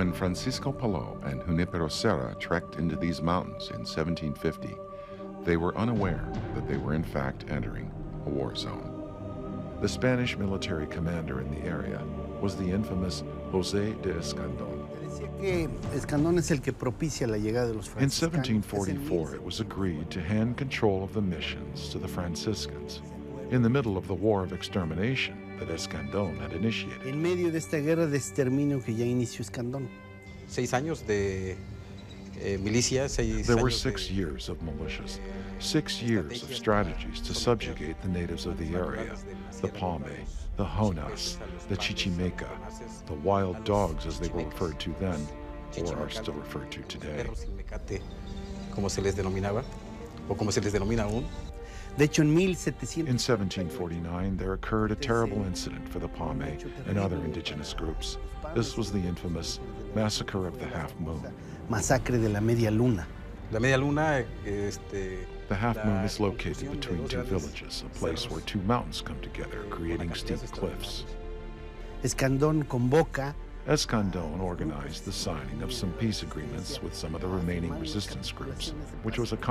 When Francisco Palou and Junipero Serra trekked into these mountains in 1750, they were unaware that they were in fact entering a war zone. The Spanish military commander in the area was the infamous José de Escandón. In 1744, it was agreed to hand control of the missions to the Franciscans in the middle of the war of extermination that Escandón had initiated. En medio de esta guerra de exterminio que ya inició Escandón. 6 años de milicia, There were 6 years of militias, 6 years of strategies to subjugate the natives of the area, the Pame, the Honas, the Chichimeca, the wild dogs as they were referred to then, or are still referred to today. Como se les denominaba, o como se les denomina aún. De hecho, in 1749, there occurred a terrible incident for the Pame and other indigenous groups. This was the infamous Massacre of the Half Moon. Masacre de la Media Luna. La Media Luna, The Half Moon is located between two villages, a place where two mountains come together, creating steep cliffs. Escandón convoca. Escandón organized the signing of some peace agreements with some of the remaining resistance groups, which was a